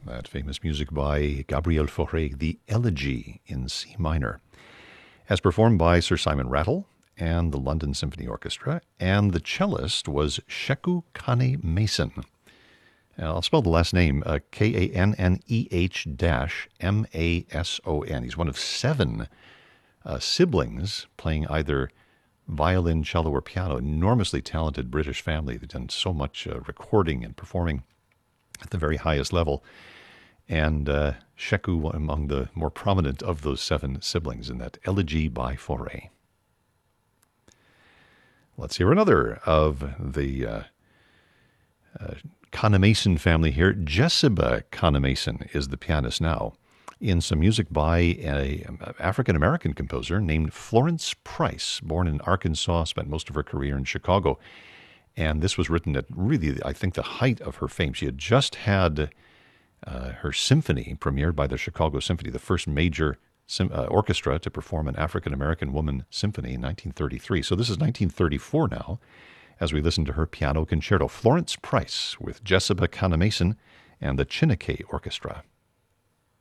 That famous music by Gabriel Fauré, the Elegy in C minor, as performed by Sir Simon Rattle and the London Symphony Orchestra, and the cellist was Sheku Kane Mason. I'll spell the last name, Kanneh-Mason. He's one of seven siblings playing either violin, cello, or piano. Enormously talented British family. They've done so much recording and performing at the very highest level. And Sheku among the more prominent of those seven siblings in that Elegy by Fauré. Let's hear another of the Kane Mason family here. Jessiba Kane Mason is the pianist now, in some music by an African-American composer named Florence Price, born in Arkansas, spent most of her career in Chicago. And this was written at really, I think, the height of her fame. She had just had her symphony premiered by the Chicago Symphony, the first major orchestra to perform an African-American woman symphony in 1933. So this is 1934 now, as we listen to her piano concerto. Florence Price with Jessiba Kane Mason and the Chineke Orchestra.